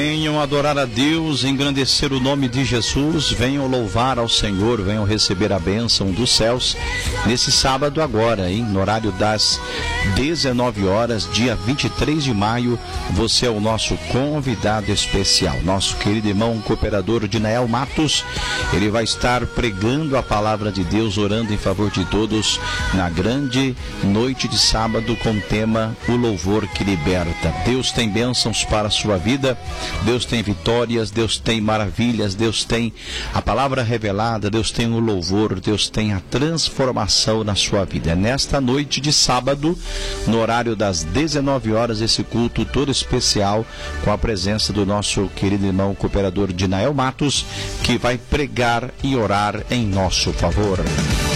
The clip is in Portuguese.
Venham adorar a Deus, engrandecer o nome de Jesus, venham louvar ao Senhor, venham receber a bênção dos céus nesse sábado agora, hein? No horário das 19 horas, dia 23 de maio, você é o nosso convidado especial, nosso querido irmão cooperador Dinael Matos. Ele vai estar pregando a palavra de Deus, orando em favor de todos na grande noite de sábado com o tema O Louvor que Liberta. Deus tem bênçãos para a sua vida, Deus tem vitórias, Deus tem maravilhas, Deus tem a palavra revelada, Deus tem o louvor, Deus tem a transformação na sua vida. É nesta noite de sábado, no horário das 19 horas, esse culto todo especial com a presença do nosso querido irmão cooperador Dinael Matos, que vai pregar e orar em nosso favor.